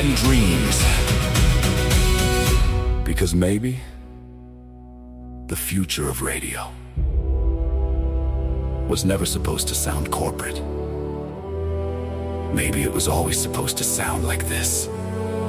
and dreams. Because maybe the future of radio was never supposed to sound corporate. Maybe it was always supposed to sound like this.